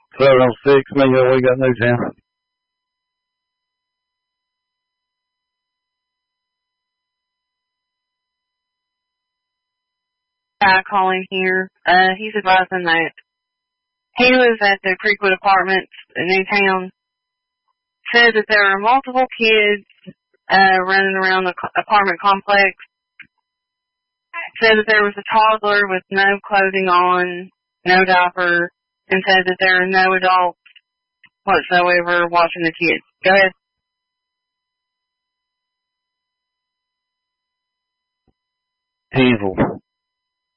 706, Mingo, we got Newtown. Calling here. He's advising that he lives at the Creekwood Apartments in Newtown. Said that there are multiple kids running around the apartment complex. Said that there was a toddler with no clothing on, no diaper, and said that there are no adults whatsoever watching the kids. Go ahead. Evil.